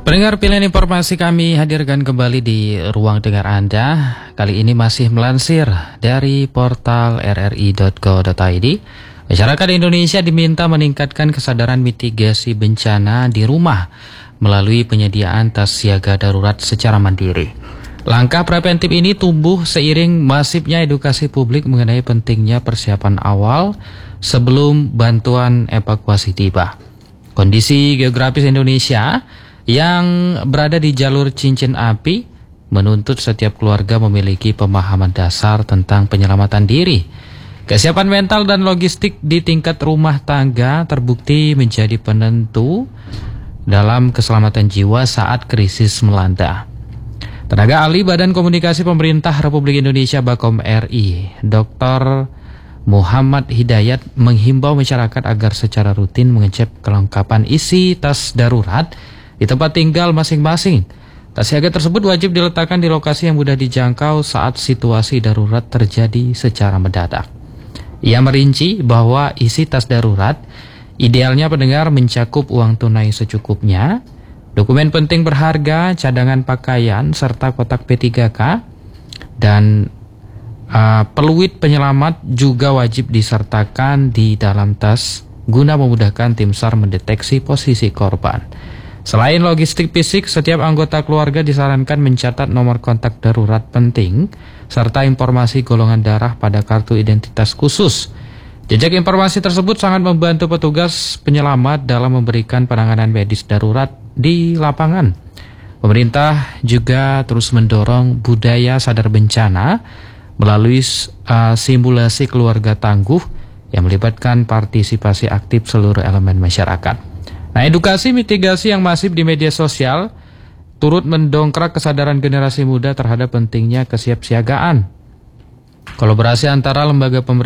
Pendengar, pilihan informasi kami hadirkan kembali di ruang dengar Anda. Kali ini masih melansir dari portal rri.co.id. Masyarakat Indonesia diminta meningkatkan kesadaran mitigasi bencana di rumah melalui penyediaan tas siaga darurat secara mandiri. Langkah preventif ini tumbuh seiring masifnya edukasi publik mengenai pentingnya persiapan awal sebelum bantuan evakuasi tiba. Kondisi geografis Indonesia yang berada di jalur cincin api menuntut setiap keluarga memiliki pemahaman dasar tentang penyelamatan diri. Kesiapan mental dan logistik di tingkat rumah tangga terbukti menjadi penentu dalam keselamatan jiwa saat krisis melanda. Tenaga ahli Badan Komunikasi Pemerintah Republik Indonesia Bakom RI, Dr. Muhammad Hidayat menghimbau masyarakat agar secara rutin mengecek kelengkapan isi tas darurat di tempat tinggal masing-masing. Tas siaga tersebut wajib diletakkan di lokasi yang mudah dijangkau saat situasi darurat terjadi secara mendadak. Ia merinci bahwa isi tas darurat idealnya pendengar mencakup uang tunai secukupnya, dokumen penting berharga, cadangan pakaian, serta kotak P3K, dan peluit penyelamat juga wajib disertakan di dalam tas guna memudahkan tim SAR mendeteksi posisi korban. Selain logistik fisik, setiap anggota keluarga disarankan mencatat nomor kontak darurat penting serta informasi golongan darah pada kartu identitas khusus. Jejak informasi tersebut sangat membantu petugas penyelamat dalam memberikan penanganan medis darurat di lapangan. Pemerintah juga terus mendorong budaya sadar bencana melalui simulasi keluarga tangguh yang melibatkan partisipasi aktif seluruh elemen masyarakat. Nah, edukasi mitigasi yang masif di media sosial turut mendongkrak kesadaran generasi muda terhadap pentingnya kesiapsiagaan. Kolaborasi antara lembaga pemerintah